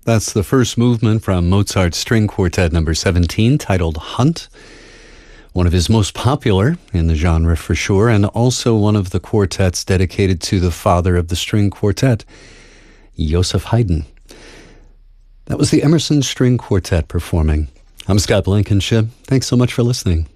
That's the first movement from Mozart's String Quartet number 17, titled Hunt. One of his most popular in the genre for sure, and also one of the quartets dedicated to the father of the string quartet, Joseph Haydn. That was the Emerson String Quartet performing. I'm Scott Blankenship. Thanks so much for listening.